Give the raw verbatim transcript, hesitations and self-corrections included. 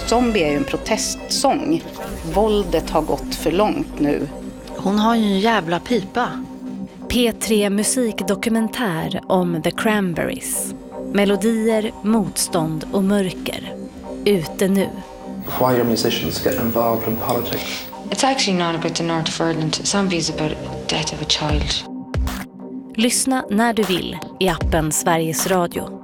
Zombie är ju en protestsång. Våldet har gått för långt nu. Hon har ju en jävla pipa. P tre musikdokumentär om The Cranberries. Melodier, motstånd och mörker. Ute nu. Why are musicians getting involved in politics? It's actually not about the north of Ireland. Zombie is about the death of a child. Lyssna när du vill i appen Sveriges Radio.